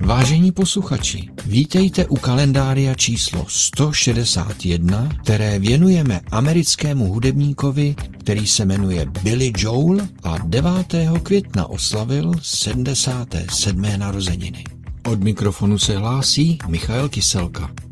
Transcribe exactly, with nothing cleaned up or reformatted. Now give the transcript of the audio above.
Vážení posluchači, vítejte u kalendária číslo sto šedesát jedna, které věnujeme americkému hudebníkovi, který se jmenuje Billy Joel a devátého května oslavil sedmdesáté sedmé narozeniny. Od mikrofonu se hlásí Michael Kyselka.